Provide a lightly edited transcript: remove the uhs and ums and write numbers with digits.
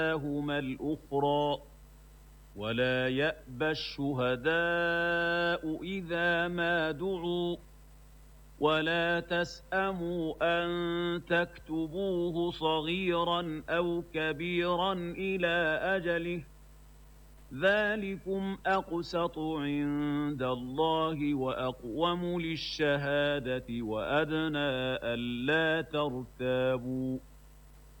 إحداهما الأخرى ولا يأبى الشهداء إذا ما دعوا ولا تسأموا أن تكتبوه صغيرا أو كبيرا إلى أجله ذلكم أقسط عند الله وأقوم للشهادة وأدنى ألا ترتابوا